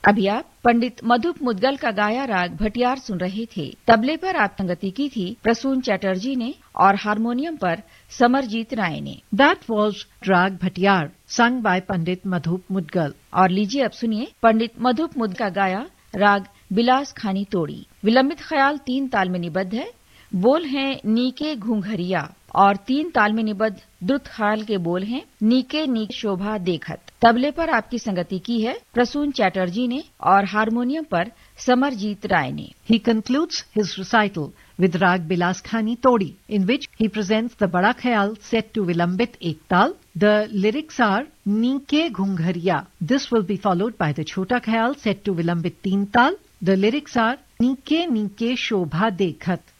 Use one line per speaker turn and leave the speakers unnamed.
अभी आप पंडित मधुप मुद्गल का गाया राग भटियार सुन रहे थे। तबले पर आप संगति की थी प्रसून चैटर्जी ने और हारमोनियम पर समरजीत राय ने।
That was Rag Bhatiyar, sung by Pandit Madhup Mudgal.
और लीजिए अब सुनिए पंडित मधुप मुद्गल का गाया राग बिलास खानी तोड़ी। विलंबित ख्याल 3 ताल में निबद्ध है। बोल हैं नीके घूंघरिया और 3 ताल में निबद्ध द्रुत ख्याल के बोल हैं नीके नीक शोभा देखत। तबले पर आपकी संगति की है प्रसून चैटर्जी ने और हारमोनियम पर समरजीत राय ने।
He concludes his recital with Rag Bilas Khani Todi, in which he presents the Bada Khayal set to Vilambit Ektal. The lyrics are Nike Ghunghariya. This will be followed by the Chota Khayal set to Vilambit Teen Tal. The lyrics are Nike Nike Shobha Dekhat.